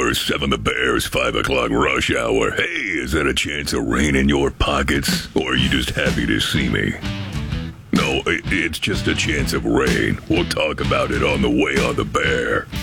Bear, 7 the Bears, 5 o'clock rush hour. Hey, is that a chance of rain in your pockets? Or are you just happy to see me? No, it's just a chance of rain. We'll talk about it on the way on the Bear.